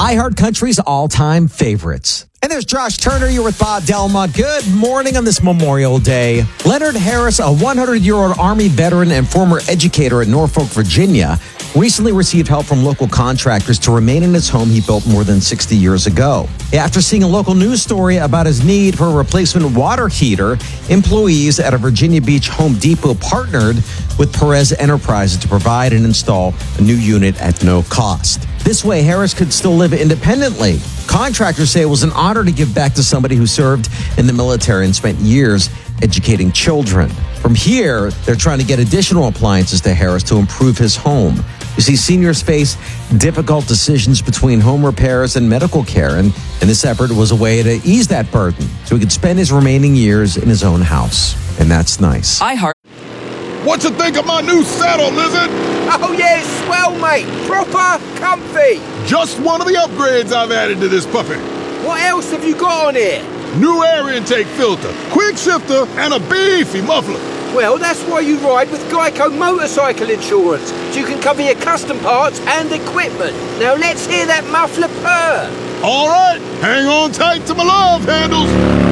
iHeartCountry's all-time favorites. And there's Josh Turner. You're with Bob Delma. Good morning on this Memorial Day. Leonard Harris, a 100-year-old Army veteran and former educator at Norfolk, Virginia, recently received help from local contractors to remain in his home he built more than 60 years ago. After seeing a local news story about his need for a replacement water heater, employees at a Virginia Beach Home Depot partnered with Perez Enterprises to provide and install a new unit at no cost. This way, Harris could still live independently. Contractors say it was an honor to give back to somebody who served in the military and spent years educating children. From here, they're trying to get additional appliances to Harris to improve his home. You see, seniors face difficult decisions between home repairs and medical care, and this effort was a way to ease that burden so he could spend his remaining years in his own house. And that's nice. What you think of my new saddle, Lizard? Oh, yeah, it's swell, mate. Proper comfy. Just one of the upgrades I've added to this puppy. What else have you got on here? New air intake filter, quick shifter, and a beefy muffler. Well, that's why you ride with Geico Motorcycle Insurance, so you can cover your custom parts and equipment. Now let's hear that muffler purr. All right, hang on tight to my love handles.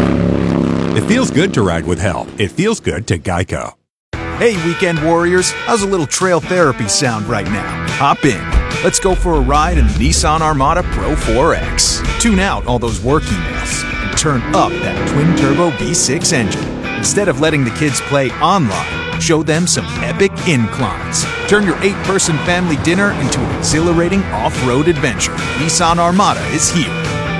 It feels good to ride with help. It feels good to Geico. Hey, weekend warriors, how's a little trail therapy sound right now? Hop in. Let's go for a ride in the Nissan Armada Pro 4X. Tune out all those work emails and turn up that twin-turbo V6 engine. Instead of letting the kids play online, show them some epic inclines. Turn your 8-person family dinner into an exhilarating off-road adventure. Nissan Armada is here.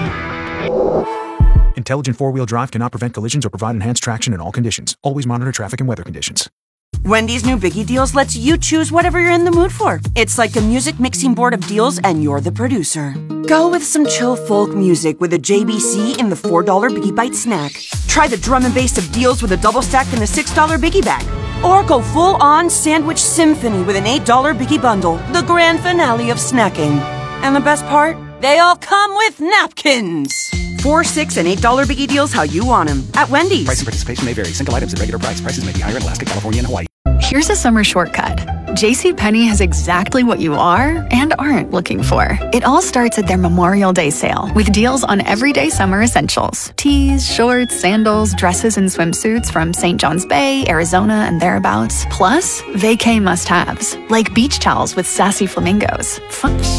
Intelligent four-wheel drive cannot prevent collisions or provide enhanced traction in all conditions. Always monitor traffic and weather conditions. Wendy's new Biggie Deals lets you choose whatever you're in the mood for. It's like a music mixing board of deals, and you're the producer. Go with some chill folk music with a JBC in the $4 Biggie Bite snack. Try the drum and bass of deals with a double stack in the $6 Biggie Bag. Or go full-on sandwich symphony with an $8 Biggie Bundle, the grand finale of snacking. And the best part? They all come with napkins. $4, $6, and $8 Biggie Deals how you want them at Wendy's. Price and participation may vary. Single items at regular price. Prices may be higher in Alaska, California, and Hawaii. Here's a summer shortcut. JCPenney has exactly what you are and aren't looking for. It all starts at their Memorial Day sale with deals on everyday summer essentials. Tees, shorts, sandals, dresses, and swimsuits from St. John's Bay, Arizona, and thereabouts. Plus, vacay must-haves like beach towels with sassy flamingos.